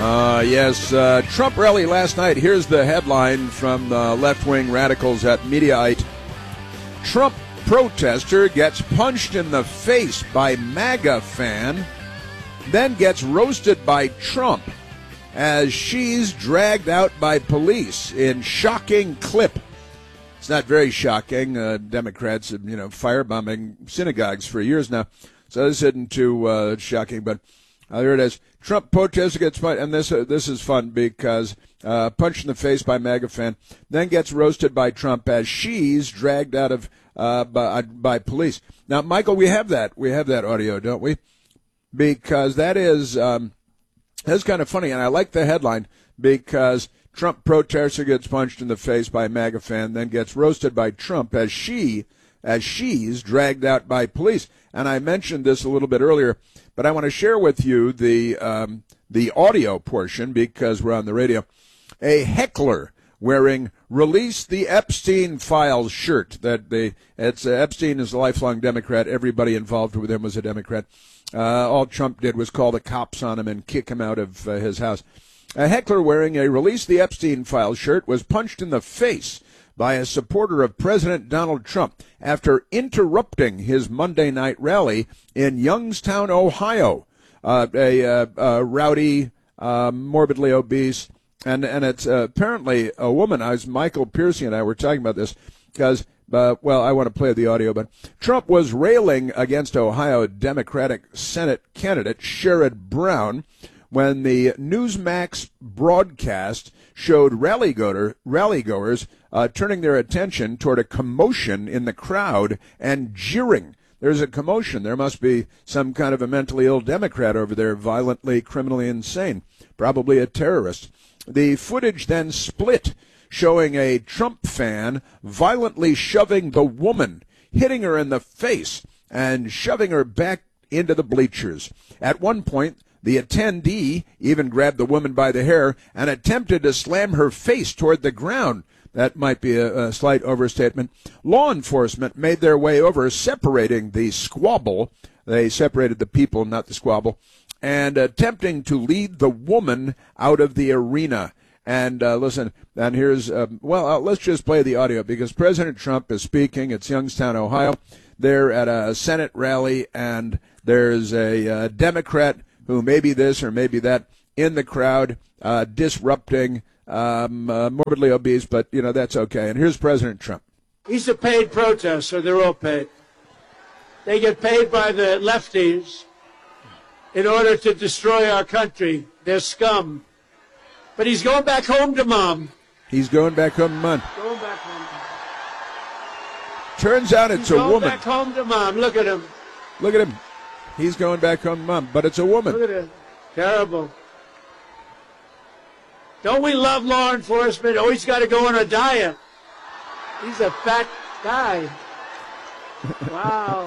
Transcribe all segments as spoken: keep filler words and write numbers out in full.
Uh, yes, uh, Trump rally last night. Here's the headline from the left-wing radicals at Mediaite. Trump protester gets punched in the face by MAGA fan, then gets roasted by Trump as she's dragged out by police in shocking clip. It's not very shocking. Uh, Democrats have, you know, firebombing synagogues for years now, so this isn't too uh, shocking, but uh, here it is. Trump protester gets punched, and this uh, this is fun because uh, punched in the face by MAGA fan, then gets roasted by Trump as she's dragged out of uh, by, by police. Now, Michael, we have that we have that audio, don't we? Because that is um, that's kind of funny, and I like the headline because Trump protester gets punched in the face by MAGA fan, then gets roasted by Trump as she as she's dragged out by police. And I mentioned this a little bit earlier, but I want to share with you the um, the audio portion because we're on the radio. A heckler wearing "Release the Epstein Files" shirt. That they it's uh, Epstein is a lifelong Democrat. Everybody involved with him was a Democrat. Uh, all Trump did was call the cops on him and kick him out of uh, his house. A heckler wearing a "Release the Epstein Files" shirt was punched in the face by a supporter of President Donald Trump after interrupting his Monday night rally in Youngstown, Ohio. Uh, a, uh, a rowdy, uh, morbidly obese, and and it's uh, apparently a woman. I was Michael Piercy and I were talking about this because, uh, well, I want to play the audio, but Trump was railing against Ohio Democratic Senate candidate Sherrod Brown when the Newsmax broadcast showed rally-goer, rally-goers uh, turning their attention toward a commotion in the crowd and jeering. There's a commotion. There must be some kind of a mentally ill Democrat over there, violently, criminally insane, probably a terrorist. The footage then split, showing a Trump fan violently shoving the woman, hitting her in the face, and shoving her back into the bleachers. At one point, the attendee even grabbed the woman by the hair and attempted to slam her face toward the ground. That might be a, a slight overstatement. Law enforcement made their way over, separating the squabble. They separated the people, not the squabble, and attempting to lead the woman out of the arena. And uh, listen, and here's, uh, well, uh, let's just play the audio because President Trump is speaking. It's Youngstown, Ohio. They're at a Senate rally, and there's a uh, Democrat who may be this or maybe that in the crowd, uh, disrupting, um, uh, morbidly obese, but, you know, that's okay. And here's President Trump. He's a paid protester. They're all paid. They get paid by the lefties in order to destroy our country. They're scum. But he's going back home to Mom. He's going back home to Mom. Going back home to Turns out it's he's a going woman. back home to Mom. Look at him. Look at him. He's going back home to Mom, but it's a woman. Look at it. Terrible. Don't we love law enforcement? Oh, he's got to go on a diet. He's a fat guy. Wow.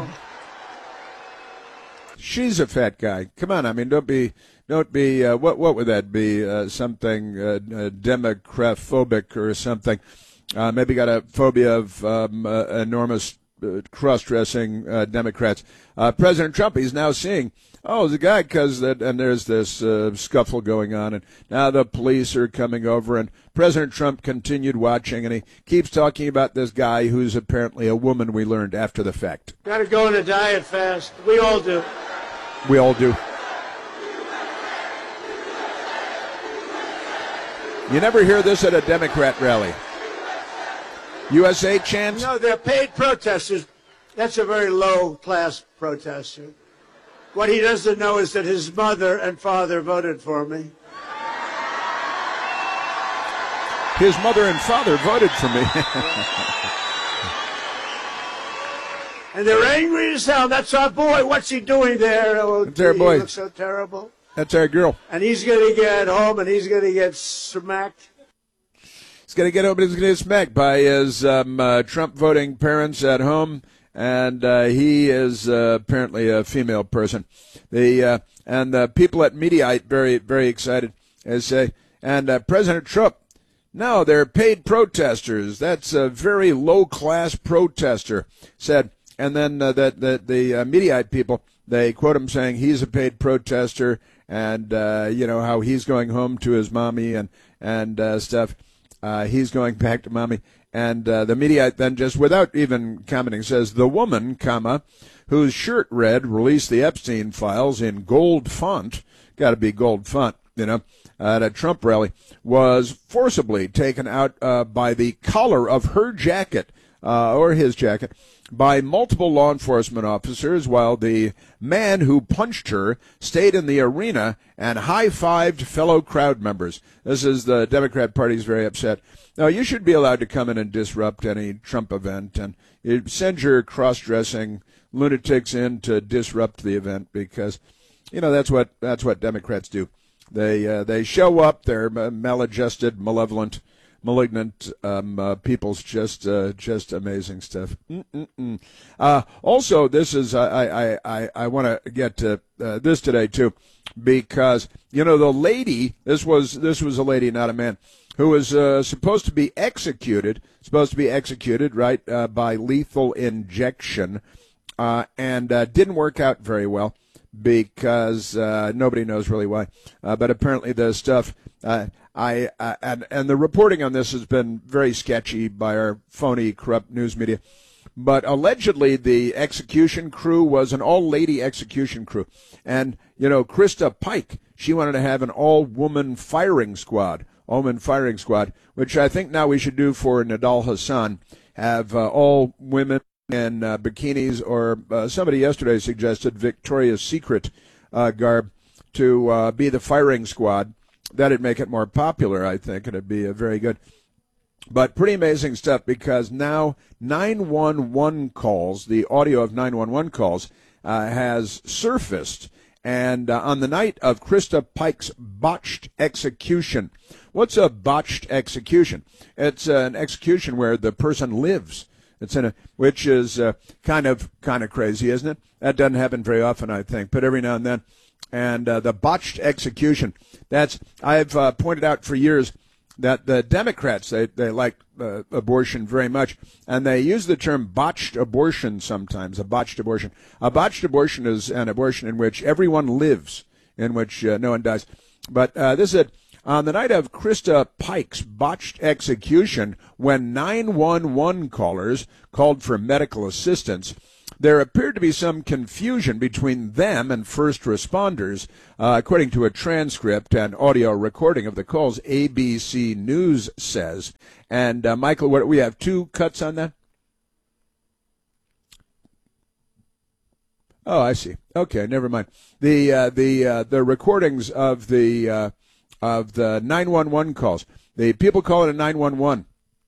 She's a fat guy. Come on, I mean, don't be, don't be. Uh, what, what would that be? Uh, something uh, uh, democrat-phobic or something? Uh, maybe got a phobia of um, uh, enormous uh, cross-dressing uh, Democrats. Uh, President Trump, he's now seeing, oh, the guy, because that, and there's this uh, scuffle going on, and now the police are coming over, and President Trump continued watching, and he keeps talking about this guy who's apparently a woman, we learned after the fact. Got to go on a diet fast. We all do. We all do. You never hear this at a Democrat rally. U S A chants? No, they're paid protesters. That's a very low-class protester. What he doesn't know is that his mother and father voted for me. His mother and father voted for me. And they're angry as hell. That's our boy. What's he doing there? Oh, That's our boy. He looks so terrible. That's our girl. And he's going to get home, and he's going to get smacked. He's going to get home, and he's going to get smacked by his um, uh, Trump voting parents at home. And uh, he is uh, apparently a female person. The uh, and the people at Mediaite very very excited as say, and uh, President Trump, no, they're paid protesters. That's a very low class protester, said. And then uh, that the the uh, Mediaite people, they quote him saying he's a paid protester and uh, you know how he's going home to his mommy and and uh, stuff. Uh, he's going back to mommy, and uh, the media then just without even commenting says the woman, comma, whose shirt read "Release the Epstein files" in gold font, got to be gold font, you know, at a Trump rally, was forcibly taken out uh, by the collar of her jacket uh, or his jacket by multiple law enforcement officers, while the man who punched her stayed in the arena and high-fived fellow crowd members. This is the Democrat Party's very upset. Now, you should be allowed to come in and disrupt any Trump event, and you send your cross-dressing lunatics in to disrupt the event because, you know, that's what that's what Democrats do. They uh, they show up, they're maladjusted, malevolent, malignant um, uh, people's just uh, just amazing stuff. Mm-mm-mm. Uh, also, this is I I I, I want to get to uh, this today too, because you know the lady. This was this was a lady, not a man, who was uh, supposed to be executed. Supposed to be executed, right, uh, by lethal injection, uh, and uh, didn't work out very well because uh, nobody knows really why. Uh, but apparently the stuff. Uh, I uh, and and the reporting on this has been very sketchy by our phony, corrupt news media. But allegedly, the execution crew was an all-lady execution crew, and you know, Krista Pike, she wanted to have an all-woman firing squad, all-woman firing squad, which I think now we should do for Nidal Hasan, have uh, all women in uh, bikinis, or uh, somebody yesterday suggested Victoria's Secret uh, garb to uh, be the firing squad. That'd make it more popular, I think, and it'd be a very good. But pretty amazing stuff, because now nine one one calls, the audio of nine one one calls, uh, has surfaced. And uh, on the night of Krista Pike's botched execution, what's a botched execution? It's uh, an execution where the person lives. It's in a, which is uh, kind of kind of crazy, isn't it? That doesn't happen very often, I think, but every now and then. And uh, the botched execution, that's, I've uh, pointed out for years that the Democrats, they, they like uh, abortion very much, and they use the term botched abortion sometimes, a botched abortion. A botched abortion is an abortion in which everyone lives, in which uh, no one dies. But uh, this is it. On the night of Krista Pike's botched execution, when nine one one callers called for medical assistance, there appeared to be some confusion between them and first responders, uh, according to a transcript and audio recording of the calls, A B C News says. And, uh, Michael, what, we have two cuts on that? Oh, I see. Okay, never mind. The uh, the uh, the recordings of the uh, of the nine one one calls. The people calling a nine one one.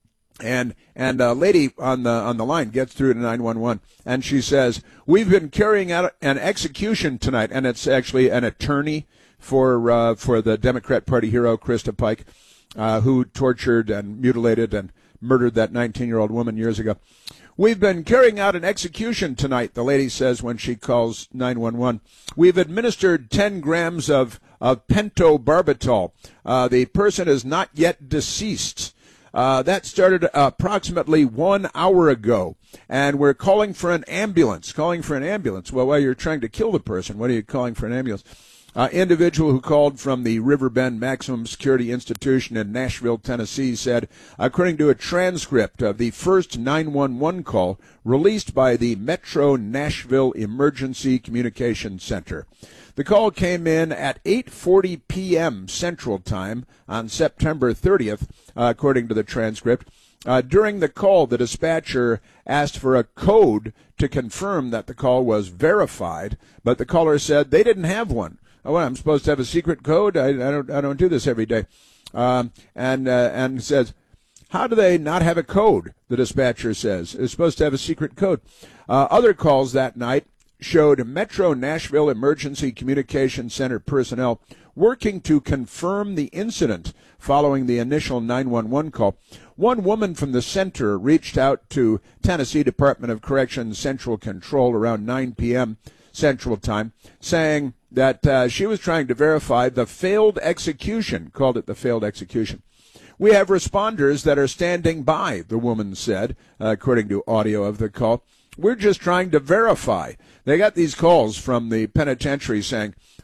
And and a lady on the on the line gets through to nine one one, and she says, "We've been carrying out an execution tonight," and it's actually an attorney for uh, for the Democrat Party hero Krista Pike, uh, who tortured and mutilated and murdered that nineteen-year-old woman years ago. "We've been carrying out an execution tonight," the lady says when she calls nine one one. "We've administered ten grams of of pentobarbital. Uh, the person is not yet deceased." Uh, that started approximately one hour ago, and we're calling for an ambulance. Calling for an ambulance. Well, while you're trying to kill the person, what are you calling for an ambulance? Uh, individual who called from the Riverbend Maximum Security Institution in Nashville, Tennessee, said, according to a transcript of the first nine one one call released by the Metro Nashville Emergency Communication Center. The call came in at eight forty p.m. Central Time on September thirtieth, uh, according to the transcript. Uh, during the call, the dispatcher asked for a code to confirm that the call was verified, but the caller said they didn't have one. Oh, well, I'm supposed to have a secret code? I, I don't I don't do this every day. Um, and uh, and says, how do they not have a code? The dispatcher says. They're supposed to have a secret code. Uh, other calls that night showed Metro Nashville Emergency Communication Center personnel working to confirm the incident following the initial nine one one call. One woman from the center reached out to Tennessee Department of Corrections Central Control around nine p.m. Central Time, saying that uh, she was trying to verify the failed execution, called it the failed execution. "We have responders that are standing by," the woman said, uh, according to audio of the call. "We're just trying to verify." They got these calls from the penitentiary saying,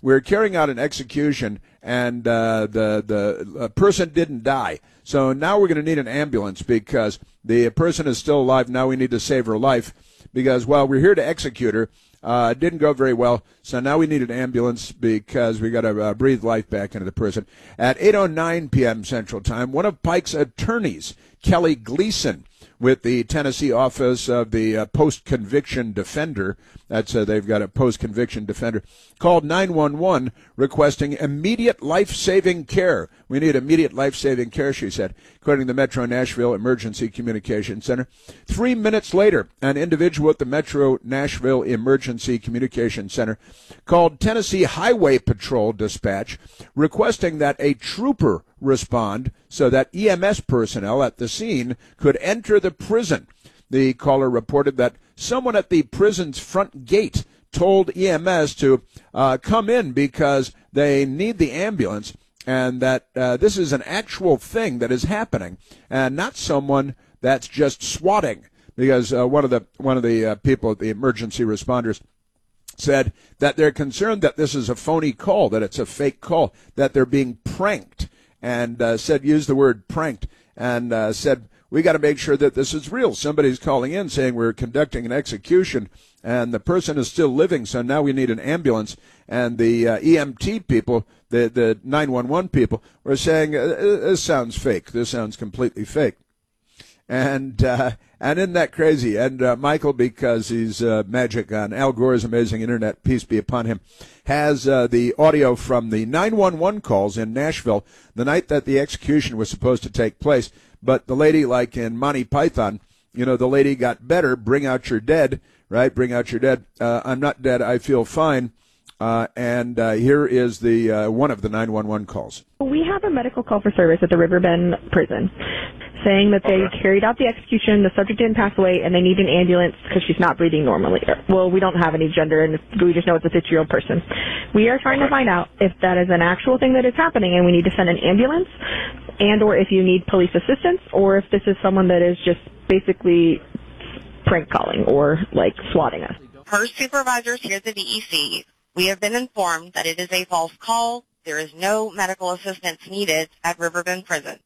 we're carrying out an execution, and uh, the the uh, person didn't die. So now we're going to need an ambulance because the person is still alive. Now we need to save her life because, well, we're here to execute her. Uh, it didn't go very well, so now we need an ambulance because we got to uh, breathe life back into the person. At eight oh nine p.m. Central Time, one of Pike's attorneys, Kelly Gleason, with the Tennessee Office of the uh, Post-Conviction Defender, that's uh, they've got a post-conviction defender, called nine one one requesting immediate life-saving care. We need immediate life-saving care, she said, according to the Metro Nashville Emergency Communication Center. Three minutes later, an individual at the Metro Nashville Emergency Communication Center called Tennessee Highway Patrol Dispatch requesting that a trooper respond so that E M S personnel at the scene could enter the prison. The caller reported that someone at the prison's front gate told E M S to uh, come in because they need the ambulance, and that uh, this is an actual thing that is happening, and not someone that's just swatting. Because uh, one of the one of the uh, people, the emergency responders, said that they're concerned that this is a phony call, that it's a fake call, that they're being pranked, and uh, said use the word pranked, and uh, said we got to make sure that this is real. Somebody's calling in saying we're conducting an execution, and the person is still living, so now we need an ambulance. And the uh, E M T people, the the nine one one people, were saying uh, this sounds fake. This sounds completely fake. And uh, and isn't that crazy? And uh, Michael, because he's uh, magic on Al Gore's amazing internet, peace be upon him, has uh, the audio from the nine one one calls in Nashville the night that the execution was supposed to take place. But the lady, like in Monty Python, you know, the lady got better. Bring out your dead, right? Bring out your dead. Uh, I'm not dead. I feel fine. Uh, and uh, here is the uh, one of the nine one one calls. We have a medical call for service at the Riverbend prison saying that they carried out the execution, the subject didn't pass away, and they need an ambulance because she's not breathing normally. Well, we don't have any gender, and we just know it's a fifty-year-old person. We are trying to find out if that is an actual thing that is happening and we need to send an ambulance, and or if you need police assistance, or if this is someone that is just basically prank calling or, like, swatting us. Per supervisors here at the D E C, we have been informed that it is a false call. There is no medical assistance needed at Riverbend Prison.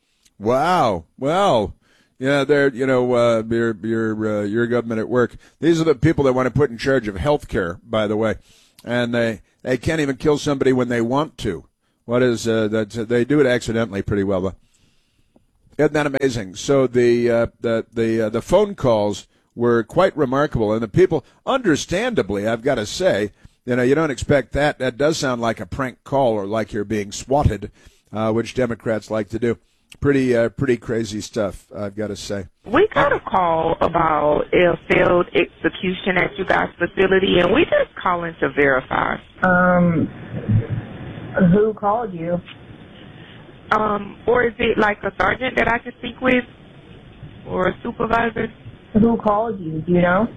Wow. Well, yeah, they're, you know, uh, your, your, uh, your government at work. These are the people that want to put in charge of health care, by the way. And they, they can't even kill somebody when they want to. What is, uh, that? They do it accidentally pretty well, though. Isn't that amazing? So the, uh, the, the, uh, the phone calls were quite remarkable. And the people, understandably, I've got to say, you know, you don't expect that. That does sound like a prank call or like you're being swatted, uh, which Democrats like to do. Pretty, uh, pretty crazy stuff, I've got to say. We got a call about a failed execution at you guys' facility, and we just calling to verify. Um, who called you? Um, or is it like a sergeant that I could speak with, or a supervisor? Who called you? Do you know?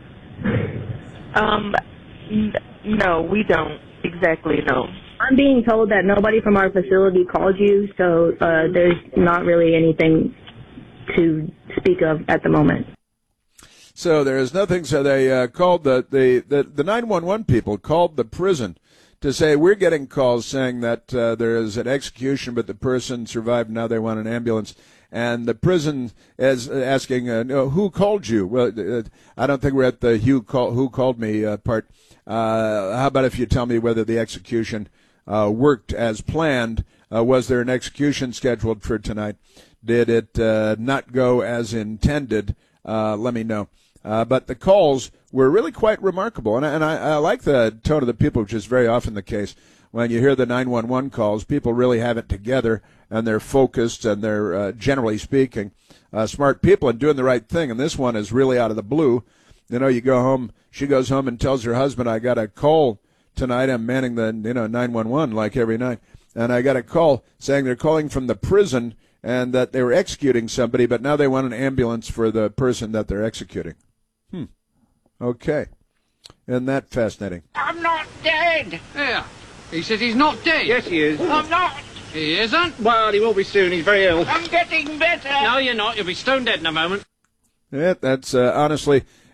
Um, n- no, we don't exactly know. I'm being told that nobody from our facility called you, so uh, there's not really anything to speak of at the moment. So there is nothing. So they uh, called the, the, the, the nine one one people called the prison to say, we're getting calls saying that uh, there is an execution, but the person survived, now they want an ambulance. And the prison is asking, uh, no, who called you? Well, uh, I don't think we're at the who, call, who called me uh, part. Uh, how about if you tell me whether the execution uh, worked as planned? Uh, was there an execution scheduled for tonight? Did it uh, not go as intended? Uh, let me know. Uh, but the calls were really quite remarkable, and, I, and I, I like the tone of the people, which is very often the case. When you hear the nine one one calls, people really have it together, and they're focused, and they're, uh, generally speaking, uh, smart people and doing the right thing. And this one is really out of the blue. You know, you go home, she goes home and tells her husband, I got a call tonight. I'm manning the, you know, nine one one like every night. And I got a call saying they're calling from the prison and that they were executing somebody, but now they want an ambulance for the person that they're executing. Hmm. Okay. Isn't that fascinating? I'm not dead. Yeah. He says he's not dead. Yes, he is. I'm not. He isn't? Well, he will be soon. He's very ill. I'm getting better. No, you're not. You'll be stone dead in a moment. Yeah, that's uh, honestly,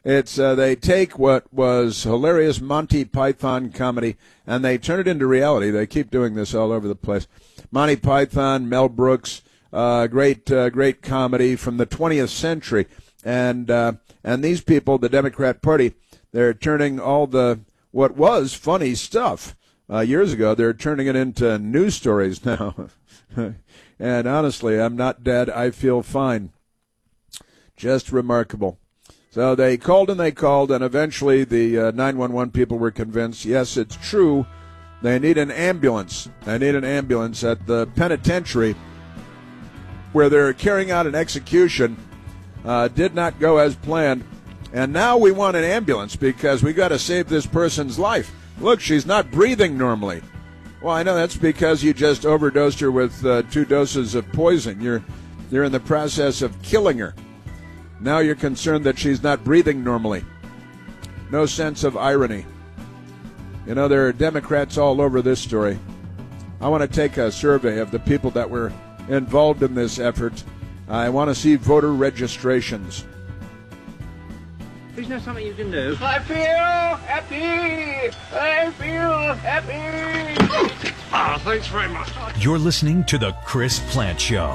It's uh, they take what was hilarious Monty Python comedy and they turn it into reality. They keep doing this all over the place. Monty Python, Mel Brooks, uh, great uh, great comedy from the twentieth century, and uh, and these people, the Democrat Party, they're turning all the what was funny stuff uh, years ago. They're turning it into news stories now. And honestly, I'm not dead. I feel fine. Just remarkable. So they called and they called, and eventually the uh, nine one one people were convinced, yes, it's true. They need an ambulance. They need an ambulance at the penitentiary where they're carrying out an execution. Uh, did not go as planned. And now we want an ambulance because we got to save this person's life. Look, she's not breathing normally. Well, I know that's because you just overdosed her with uh, two doses of poison. You're, you're in the process of killing her. Now you're concerned that she's not breathing normally. No sense of irony. You know, there are Democrats all over this story. I want to take a survey of the people that were involved in this effort. I want to see voter registrations. Isn't there something you can do? I feel happy. I feel happy. Ah, thanks very much. You're listening to The Chris Plante Show.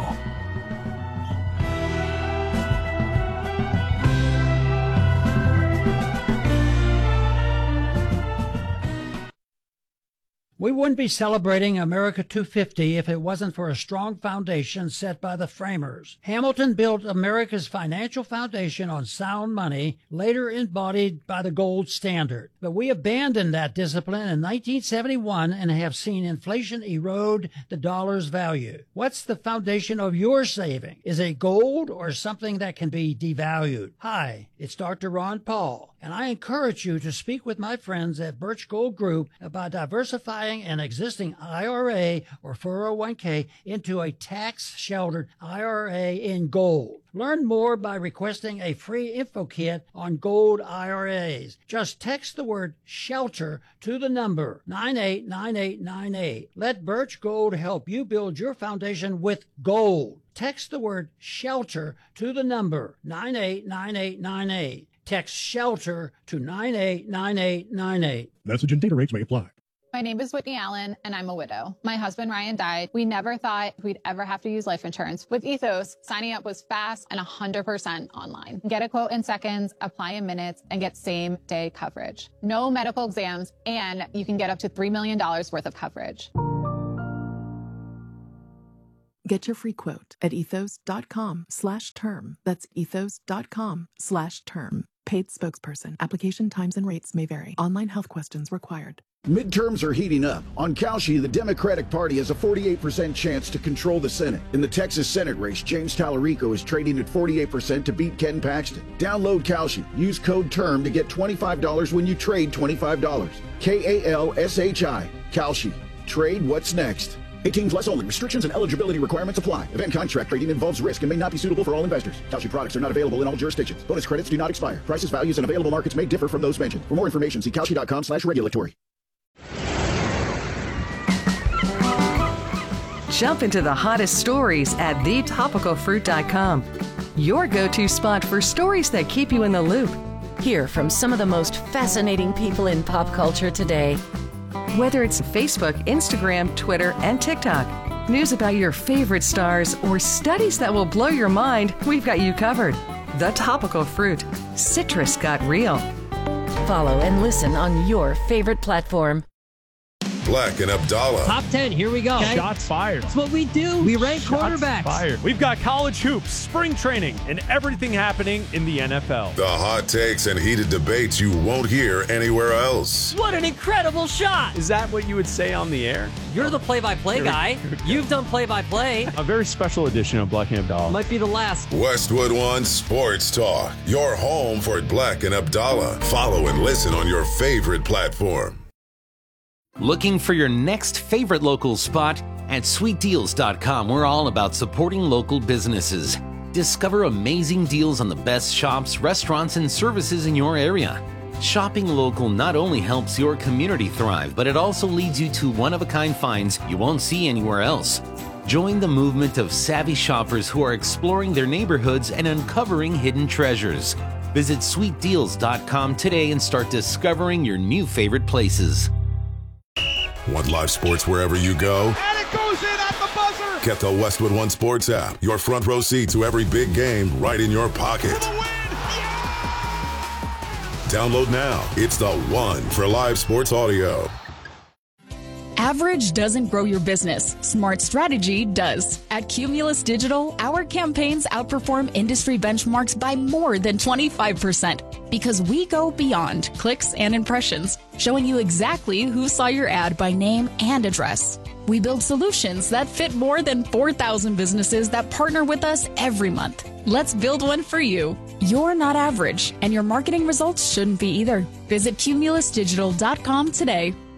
We wouldn't be celebrating America two fifty if it wasn't for a strong foundation set by the framers. Hamilton built America's financial foundation on sound money, later embodied by the gold standard. But we abandoned that discipline in nineteen seventy-one and have seen inflation erode the dollar's value. What's the foundation of your saving? Is it gold or something that can be devalued? Hi, it's Doctor Ron Paul, and I encourage you to speak with my friends at Birch Gold Group about diversifying an existing I R A or four oh one k into a tax-sheltered I R A in gold. Learn more by requesting a free info kit on gold I R As. Just text the word SHELTER to the number nine eight nine eight nine eight. Let Birch Gold help you build your foundation with gold. Text the word SHELTER to the number nine eight nine eight nine eight. Text SHELTER to nine eight nine eight nine eight. Message and data rates may apply. My name is Whitney Allen, and I'm a widow. My husband, Ryan, died. We never thought we'd ever have to use life insurance. With Ethos, signing up was fast and one hundred percent online. Get a quote in seconds, apply in minutes, and get same-day coverage. No medical exams, and you can get up to three million dollars worth of coverage. Get your free quote at ethos.com slash term. That's ethos.com slash term. Paid spokesperson. Application times and rates may vary. Online health questions required. Midterms are heating up. On Kalshi, the Democratic Party has a forty-eight percent chance to control the Senate. In the Texas Senate race, James Tallarico is trading at forty-eight percent to beat Ken Paxton. Download Kalshi. Use code TERM to get twenty-five dollars when you trade twenty-five dollars. K A L S H I. Kalshi. Trade what's next. eighteen plus only. Restrictions and eligibility requirements apply. Event contract trading involves risk and may not be suitable for all investors. Kalshi products are not available in all jurisdictions. Bonus credits do not expire. Prices, values, and available markets may differ from those mentioned. For more information, see kalshi.com slash regulatory. Jump into the hottest stories at the topical fruit dot com. Your go-to spot for stories that keep you in the loop. Hear from some of the most fascinating people in pop culture today. Whether it's Facebook, Instagram, Twitter, and TikTok, news about your favorite stars, or studies that will blow your mind, we've got you covered. The Topical Fruit. Citrus got real. Follow and listen on your favorite platform. Black and Abdallah. Top ten, here we go. Okay. Shots fired. That's what we do. We rank Shots quarterbacks. Fired. We've got college hoops, spring training, and everything happening in the N F L. The hot takes and heated debates you won't hear anywhere else. What an incredible shot. Is that what you would say on the air? You're the play-by-play Here guy. You've done play-by-play. A very special edition of Black and Abdallah. Might be the last. Westwood One Sports Talk. Your home for Black and Abdallah. Follow and listen on your favorite platform. Looking for your next favorite local spot? At sweet deals dot com, we're all about supporting local businesses. Discover amazing deals on the best shops, restaurants, and services in your area. Shopping local not only helps your community thrive, but it also leads you to one-of-a-kind finds you won't see anywhere else. Join the movement of savvy shoppers who are exploring their neighborhoods and uncovering hidden treasures. Visit sweet deals dot com today and start discovering your new favorite places. Want live sports wherever you go? And it goes in at the buzzer. Get the Westwood One Sports app. Your front row seat to every big game right in your pocket. Download now. It's the one for live sports audio. Average doesn't grow your business. Smart strategy does. At Cumulus Digital, our campaigns outperform industry benchmarks by more than twenty-five percent because we go beyond clicks and impressions, showing you exactly who saw your ad by name and address. We build solutions that fit more than four thousand businesses that partner with us every month. Let's build one for you. You're not average, and your marketing results shouldn't be either. Visit cumulus digital dot com today.